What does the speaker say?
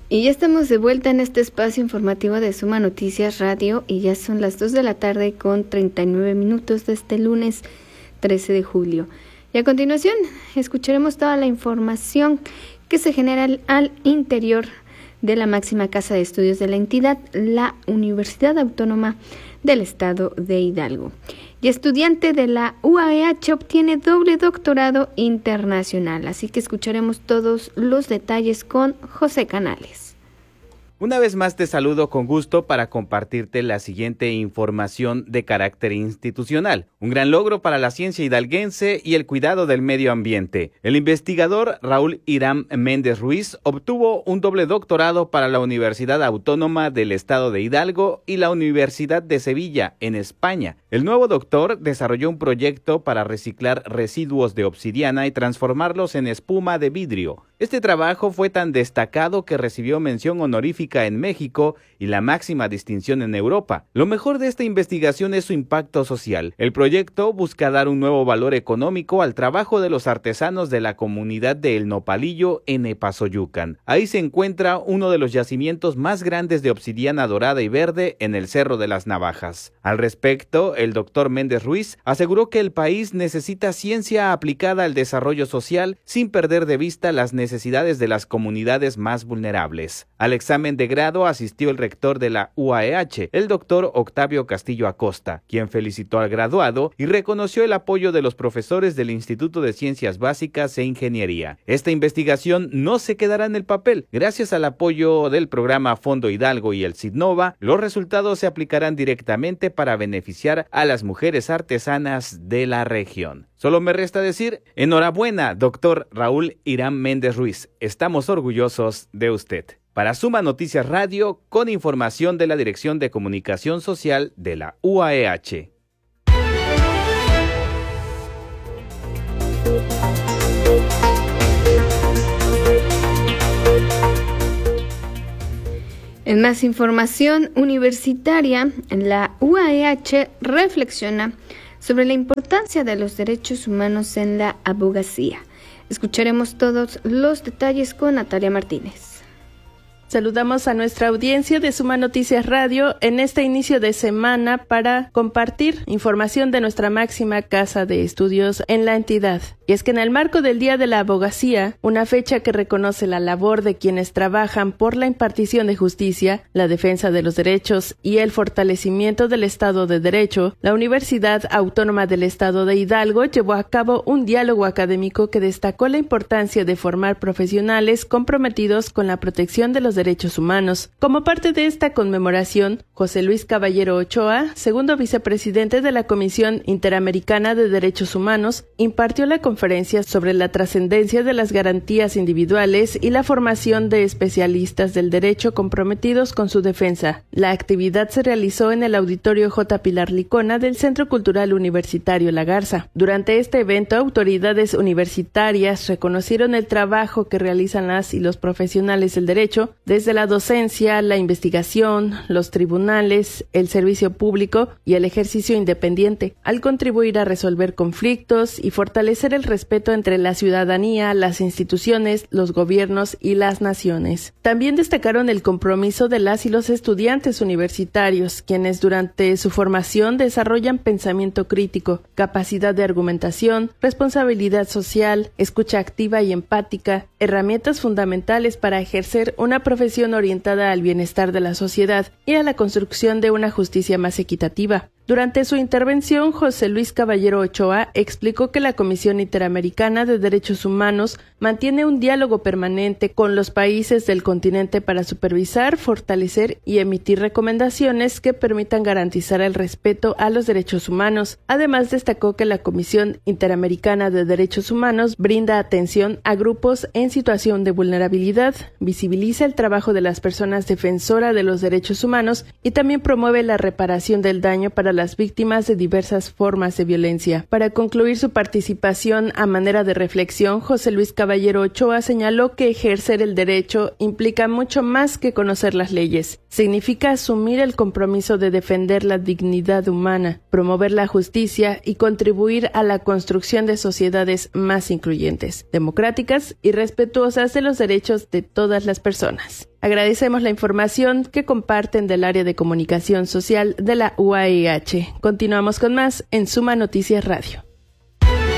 Y ya estamos de vuelta en este espacio informativo de Suma Noticias Radio y ya son las 2 de la tarde con 39 minutos de este lunes 13 de julio. Y a continuación escucharemos toda la información que se genera al interior de la máxima casa de estudios de la entidad, la Universidad Autónoma del Estado de Hidalgo. Y estudiante de la UAEH obtiene doble doctorado internacional, así que escucharemos todos los detalles con José Canales. Una vez más te saludo con gusto para compartirte la siguiente información de carácter institucional. Un gran logro para la ciencia hidalguense y el cuidado del medio ambiente. El investigador Raúl Irán Méndez Ruiz obtuvo un doble doctorado para la Universidad Autónoma del Estado de Hidalgo y la Universidad de Sevilla, en España. El nuevo doctor desarrolló un proyecto para reciclar residuos de obsidiana y transformarlos en espuma de vidrio. Este trabajo fue tan destacado que recibió mención honorífica en México y la máxima distinción en Europa. Lo mejor de esta investigación es su impacto social. El proyecto busca dar un nuevo valor económico al trabajo de los artesanos de la comunidad de El Nopalillo en Epazoyucan. Ahí se encuentra uno de los yacimientos más grandes de obsidiana dorada y verde en el Cerro de las Navajas. Al respecto, el doctor Méndez Ruiz aseguró que el país necesita ciencia aplicada al desarrollo social sin perder de vista las necesidades de las comunidades más vulnerables. Al examen de grado asistió el rector de la UAEH, el doctor Octavio Castillo Acosta, quien felicitó al graduado y reconoció el apoyo de los profesores del Instituto de Ciencias Básicas e Ingeniería. Esta investigación no se quedará en el papel. Gracias al apoyo del programa Fondo Hidalgo y el CIDNOVA, los resultados se aplicarán directamente para beneficiar a las mujeres artesanas de la región. Solo me resta decir, enhorabuena, doctor Raúl Irán Méndez Ruiz. Estamos orgullosos de usted. Para Suma Noticias Radio, con información de la Dirección de Comunicación Social de la UAEH. En más información universitaria, la UAEH reflexiona sobre la importancia de los derechos humanos en la abogacía. Escucharemos todos los detalles con Natalia Martínez. Saludamos a nuestra audiencia de Suma Noticias Radio en este inicio de semana para compartir información de nuestra máxima casa de estudios en la entidad. Y es que en el marco del Día de la Abogacía, una fecha que reconoce la labor de quienes trabajan por la impartición de justicia, la defensa de los derechos y el fortalecimiento del Estado de Derecho, la Universidad Autónoma del Estado de Hidalgo llevó a cabo un diálogo académico que destacó la importancia de formar profesionales comprometidos con la protección de los derechos humanos. Como parte de esta conmemoración, José Luis Caballero Ochoa, segundo vicepresidente de la Comisión Interamericana de Derechos Humanos, impartió la conferencia sobre la trascendencia de las garantías individuales y la formación de especialistas del derecho comprometidos con su defensa. La actividad se realizó en el Auditorio J. Pilar Licona del Centro Cultural Universitario La Garza. Durante este evento, autoridades universitarias reconocieron el trabajo que realizan las y los profesionales del derecho, desde la docencia, la investigación, los tribunales, el servicio público y el ejercicio independiente, al contribuir a resolver conflictos y fortalecer el respeto entre la ciudadanía, las instituciones, los gobiernos y las naciones. También destacaron el compromiso de las y los estudiantes universitarios, quienes durante su formación desarrollan pensamiento crítico, capacidad de argumentación, responsabilidad social, escucha activa y empática, herramientas fundamentales para ejercer una profesión orientada al bienestar de la sociedad y a la construcción de una justicia más equitativa. Durante su intervención, José Luis Caballero Ochoa explicó que la Comisión Interamericana de Derechos Humanos mantiene un diálogo permanente con los países del continente para supervisar, fortalecer y emitir recomendaciones que permitan garantizar el respeto a los derechos humanos. Además, destacó que la Comisión Interamericana de Derechos Humanos brinda atención a grupos en situación de vulnerabilidad, visibiliza el trabajo de las personas defensoras de los derechos humanos y también promueve la reparación del daño para las víctimas de diversas formas de violencia. Para concluir su participación a manera de reflexión, José Luis Caballero Ochoa señaló que ejercer el derecho implica mucho más que conocer las leyes. Significa asumir el compromiso de defender la dignidad humana, promover la justicia y contribuir a la construcción de sociedades más incluyentes, democráticas y respetuosas de los derechos de todas las personas. Agradecemos la información que comparten del área de comunicación social de la UAIH. Continuamos con más en Suma Noticias Radio.